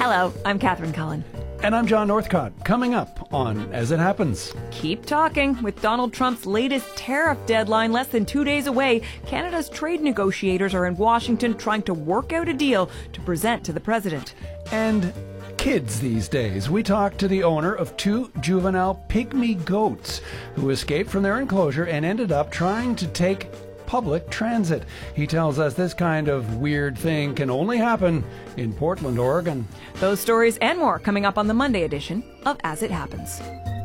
Hello, I'm Catherine Cullen. And I'm John Northcott. Coming up on As It Happens. Keep talking. With Donald Trump's latest tariff deadline less than 2 days away, Canada's trade negotiators are in Washington trying to work out a deal to present to the president. And kids these days. We talked to the owner of 2 juvenile pygmy goats who escaped from their enclosure and ended up trying to take public transit. He tells us this kind of weird thing can only happen in Portland, Oregon. Those stories and more coming up on the Monday edition of As It Happens.